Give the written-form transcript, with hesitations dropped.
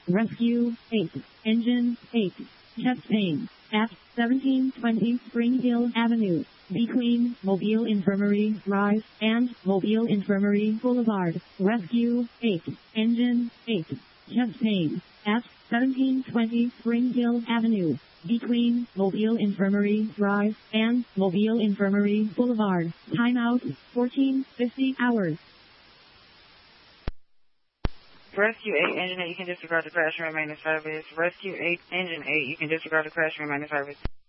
Rescue 8. Engine 8. Chest pain. At 1720 Spring Hill Avenue. Between Mobile Infirmary Drive and Mobile Infirmary Boulevard. Rescue 8. Engine 8. Chest pain. At 1720 Spring Hill Avenue. Between Mobile Infirmary Drive and Mobile Infirmary Boulevard. Timeout 14:50 hours. Rescue 8, Engine 8, you can disregard the crash and remain in service. Rescue 8, Engine 8, you can disregard the crash and remain in service.